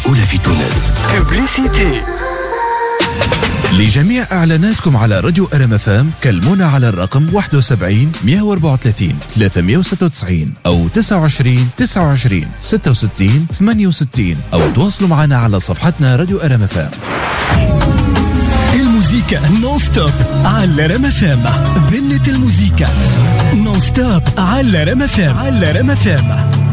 الأولى في تونس. بوبليسيتي. لجميع إعلاناتكم على راديو RMFM كلمونا على الرقم 71 134 396 أو 29 29 66 68 أو تواصلوا معنا على صفحتنا راديو RMFM. الموسيقى نون ستوب على RMFM. بنت الموسيقى نون ستوب على RMFM.